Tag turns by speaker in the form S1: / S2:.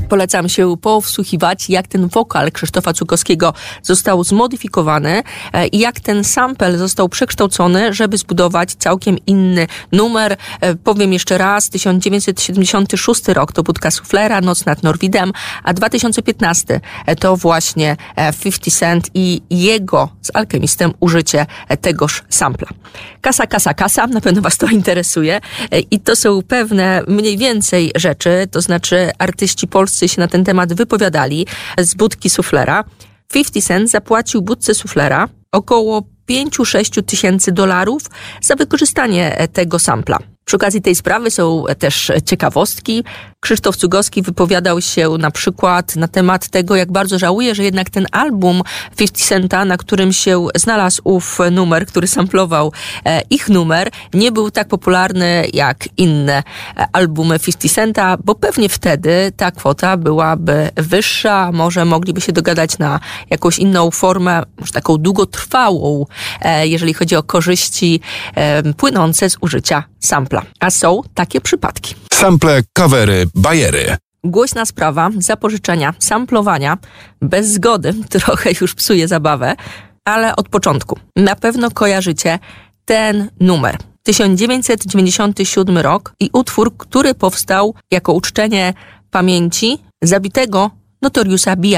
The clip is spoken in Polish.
S1: Polecam się powsłuchiwać, jak ten wokal Krzysztofa Cugowskiego został zmodyfikowany i jak ten sample został przekształcony, żeby zbudować całkiem inny numer. Powiem jeszcze raz, 1976 rok to Budka Suflera, Noc nad Norwidem, a 2015 to właśnie 50 Cent i jego z Alchemistem użycie tegoż sampla. Kasa, na pewno was to interesuje i to są pewne mniej więcej rzeczy, to znaczy artyści polscy się na ten temat wypowiadali z Budki Suflera. 50 Cent zapłacił Budce Suflera około $5-6 tysięcy za wykorzystanie tego sampla. Przy okazji tej sprawy są też ciekawostki. Krzysztof Cugowski wypowiadał się na przykład na temat tego, jak bardzo żałuje, że jednak ten album 50 Centa, na którym się znalazł ów numer, który samplował ich numer, nie był tak popularny jak inne albumy 50 Centa, bo pewnie wtedy ta kwota byłaby wyższa, może mogliby się dogadać na jakąś inną formę, może taką długotrwałą, jeżeli chodzi o korzyści płynące z użycia sampla. A są takie przypadki.
S2: Sample, covery, bajery.
S1: Głośna sprawa zapożyczenia, samplowania bez zgody trochę już psuje zabawę, ale od początku. Na pewno kojarzycie ten numer. 1997 rok i utwór, który powstał jako uczczenie pamięci zabitego Notoriousa B.I.G.